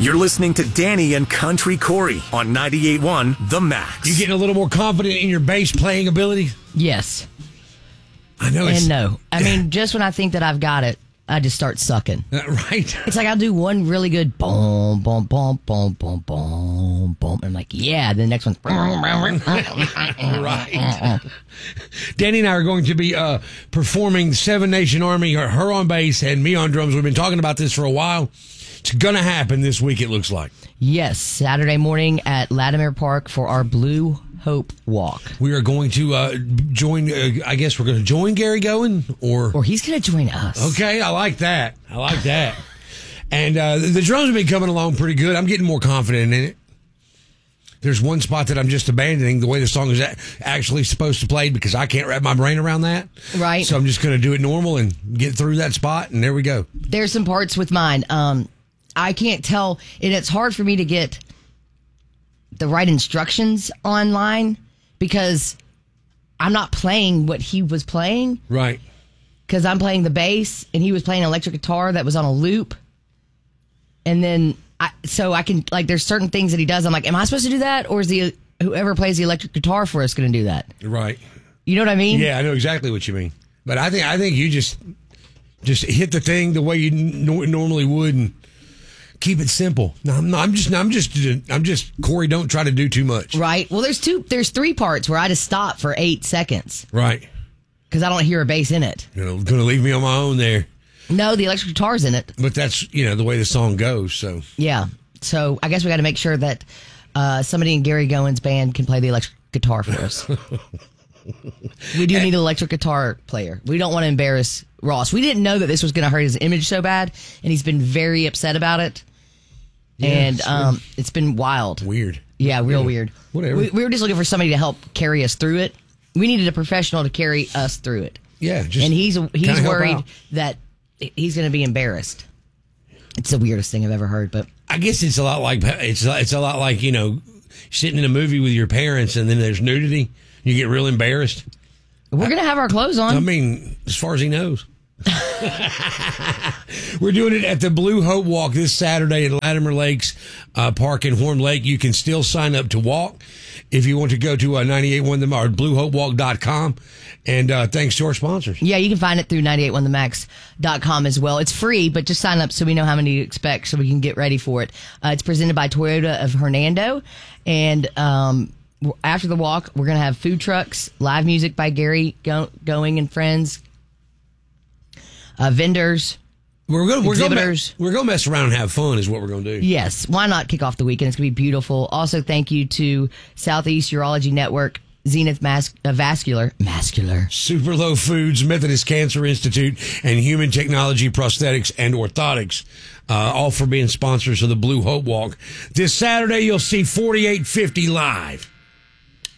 You're listening to Danny and Country Corey on 98.1 The Max. You getting a little more confident in your bass playing ability? Yes. I know. And no. I mean, just when I think that I've got it, I just start sucking. Right. It's like I'll do one really good boom, boom, boom, boom, boom, boom, boom. And I'm like, yeah. The next one's right. Danny and I are going to be performing Seven Nation Army, her on bass and me on drums. We've been talking about this for a while. It's going to happen this week, it looks like. Yes, Saturday morning at Latimer Park for our Blue Hope Walk. We are going to join, I guess we're going to join Gary Gowen, or he's going to join us. Okay, I like that. And the drums have been coming along pretty good. I'm getting more confident in it. There's one spot that I'm just abandoning the way the song is actually supposed to play because I can't wrap my brain around that. Right. So I'm just going to do it normal and get through that spot, and there we go. There's some parts with mine. I can't tell, and it's hard for me to get the right instructions online because I'm not playing what he was playing. Right. Because I'm playing the bass, and he was playing electric guitar that was on a loop. And then, I can, like, there's certain things that he does. I'm like, am I supposed to do that? Or is whoever plays the electric guitar for us going to do that? Right. You know what I mean? Yeah, I know exactly what you mean. But I think you just hit the thing the way you normally would and keep it simple. No, I'm just Corey. Don't try to do too much. Right. Well, there's 3 parts where I just stop for 8 seconds. Right. Because I don't hear a bass in it. Going to leave me on my own there. No, the electric guitar's in it. But that's, the way the song goes, so. Yeah. So I guess we got to make sure that somebody in Gary Gowen's band can play the electric guitar for us. We do need an electric guitar player. We don't want to embarrass Ross. We didn't know that this was going to hurt his image so bad, and he's been very upset about it. Yeah, and it's been wild. Weird. Yeah, real weird. Whatever. We were just looking for somebody to help carry us through it. We needed a professional to carry us through it. Yeah, and he's worried that he's going to be embarrassed. It's the weirdest thing I've ever heard, but I guess it's a lot like sitting in a movie with your parents and then there's nudity. You get real embarrassed. We're going to have our clothes on. I mean, as far as he knows. We're doing it at the Blue Hope Walk this Saturday at Latimer Lakes Park in Horn Lake. You can still sign up to walk if you want to go to 98.1 or BlueHopeWalk.com. And thanks to our sponsors. Yeah, you can find it through 98.1themax.com as well. It's free, but just sign up so we know how many to expect so we can get ready for it. It's presented by Toyota of Hernando. And after the walk, we're going to have food trucks, live music by Gary Going and friends, vendors, exhibitors. We're going to mess around and have fun is what we're going to do. Yes. Why not kick off the weekend? It's going to be beautiful. Also, thank you to Southeast Urology Network, Zenith Vascular, Super Low Foods, Methodist Cancer Institute, and Human Technology Prosthetics and Orthotics, all for being sponsors of the Blue Hope Walk. This Saturday, you'll see 4850 live.